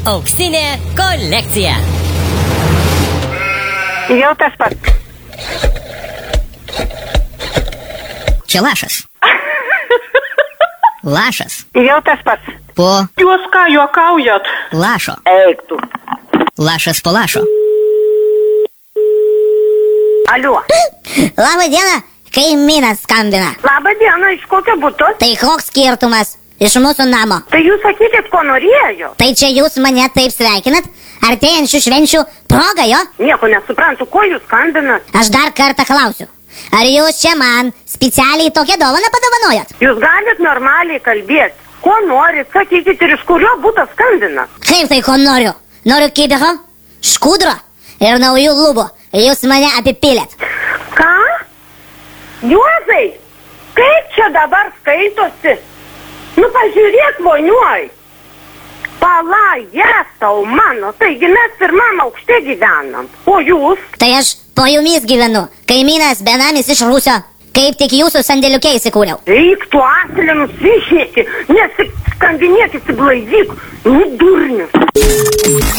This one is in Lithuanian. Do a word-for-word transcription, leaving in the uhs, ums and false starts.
Auksinė kolekcija. Jau tas pats. Čia lašas. Lašas. Jau tas pats. Po Jūs ką juokaujat? lašo. Eik tu. Lašas po lašo. Aliu. Labą dieną, kaimynas skambina. Labą dieną, iš kokio buto? Tai koks skirtumas iš mūsų namo? Tai jūs sakykit, ko norėjo. Tai čia jūs mane taip sveikinat? Artėjančių švenčių proga, jo? Nieko nesuprantu, ko jūs skambinat. Aš dar kartą klausiu. Ar jūs čia man specialiai tokią dovaną padovanojat? Jūs galit normaliai kalbėti. Ko norit, sakykit ir iš kurio buto skambina. Kaip tai ko noriu? Noriu kibiro, škudro ir naujų lubų. Jūs mane apipilėt. Ką? Juozai, kaip čia dabar skaitosi? Nu pažiūrėk, voniuoj. Pala, jesau mano, taigi mes pirmam aukšte gyvenam. O jūs? Tai aš po jumis gyvenu. Kaimynas benamis iš Rusio. Kaip tik jūsų sandėliuke įsikūriau. Eik tu aslinus išneki, nesiskambinėk, įsiblaivyk, nu durnius.